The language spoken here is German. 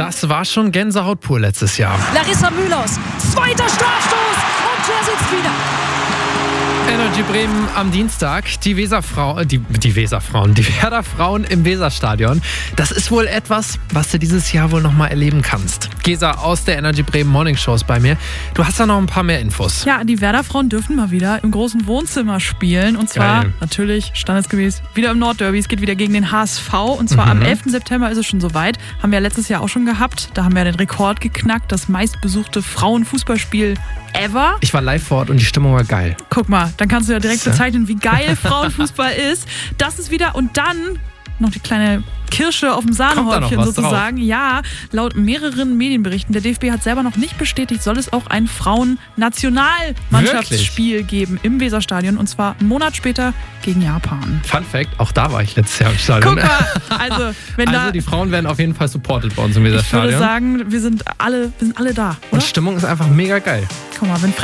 Das war schon Gänsehaut pur letztes Jahr. Larissa Mühlers, zweiter Strafstoß und der sitzt wieder. Energy Bremen am Dienstag. Die Werder Frauen im Weserstadion. Das ist wohl etwas, was du dieses Jahr wohl noch mal erleben kannst. Gesa aus der Energy Bremen Morning Show ist bei mir. Du hast da noch ein paar mehr Infos. Ja, die Werder-Frauen dürfen mal wieder im großen Wohnzimmer spielen. Und zwar natürlich standesgemäß wieder im Nordderby. Es geht wieder gegen den HSV. Und zwar am 11. September ist es schon soweit. Haben wir ja letztes Jahr auch schon gehabt. Da haben wir den Rekord geknackt. Das meistbesuchte Frauenfußballspiel ever. Ich war live vor Ort und die Stimmung war geil. Guck mal, dann kannst du ja direkt bezeichnen, wie geil Frauenfußball ist. Das ist wieder, und dann noch die kleine Kirsche auf dem Sahnehäubchen sozusagen. Drauf? Ja, laut mehreren Medienberichten, der DFB hat selber noch nicht bestätigt, soll es auch ein Frauen-Nationalmannschaftsspiel geben im Weserstadion, und zwar einen Monat später gegen Japan. Fun Fact, auch da war ich letztes Jahr im Stadion. Guck mal, also die Frauen werden auf jeden Fall supported bei uns im Weserstadion. Ich würde sagen, wir sind alle da, oder? Und Stimmung ist einfach mega geil. Guck mal, wenn